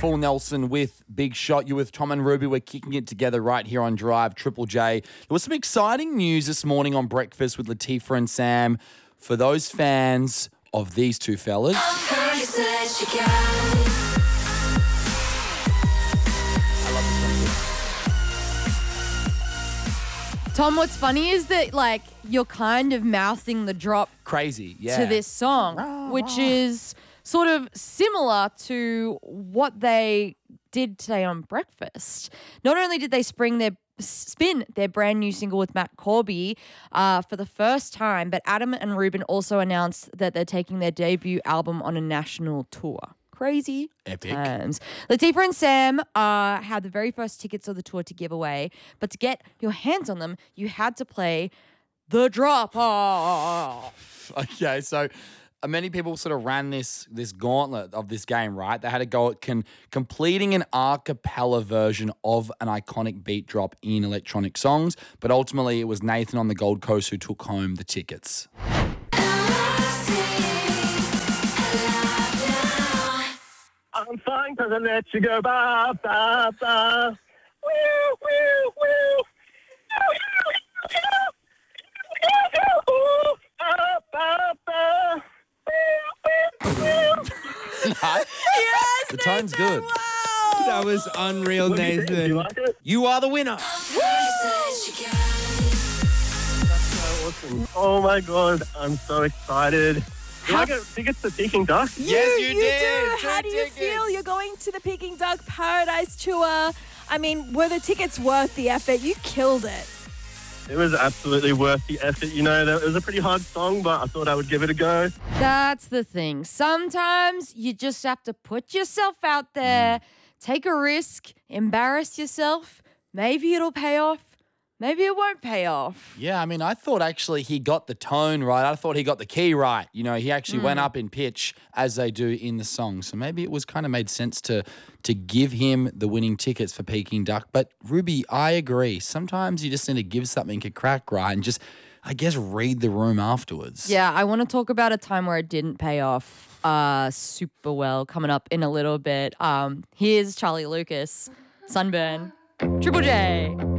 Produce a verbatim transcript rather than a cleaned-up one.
Full Nelson with Big Shot. You with Tom and Ruby. We're kicking it together right here on Drive Triple J. There was some exciting news this morning on Breakfast with Latifah and Sam for those fans of these two fellas. Tom, what's funny is that, like, you're kind of mouthing the drop Crazy, yeah. to this song, Rah, which rah. is sort of similar to what they did today on Breakfast. Not only did they spring their spin their brand new single with Matt Corby uh, for the first time, but Adam and Ruben also announced that they're taking their debut album on a national tour. Crazy Epic. times. Latifah and Sam uh, had the very first tickets of the tour to give away, but to get your hands on them, you had to play the drop off. Okay, so uh, many people sort of ran this this gauntlet of this game, right? They had to go at con- completing an a cappella version of an iconic beat drop in electronic songs, but ultimately it was Nathan on the Gold Coast who took home the tickets. I'm fine because I let you go. Ba, ba, ba. Woo, woo, woo. Ooh, ba, ba, ba. Woo, woo, woo. Yes, The tone's good. Wow. That was unreal, What do you think? Do Nathan. you like it? You are the winner. Awesome. Oh my god, I'm so excited. Do I get tickets to Peking Duck? Yes, you, you did. do. Two How do you tickets. feel? You're going to the Peking Duck Paradise Tour. I mean, were the tickets worth the effort? You killed it. It was absolutely worth the effort. You know, it was a pretty hard song, but I thought I would give it a go. That's the thing. Sometimes you just have to put yourself out there, take a risk, embarrass yourself. Maybe it'll pay off. Maybe it won't pay off. Yeah, I mean, I thought actually he got the tone right. I thought he got the key right. You know, he actually went up in pitch as they do in the song. So maybe it was kind of made sense to to give him the winning tickets for Peking Duck. But Ruby, I agree. Sometimes you just need to give something a crack, right? And just, I guess, read the room afterwards. Yeah, I want to talk about a time where it didn't pay off uh, super well coming up in a little bit. Um, here's Charlie Lucas, Sunburn, Triple J.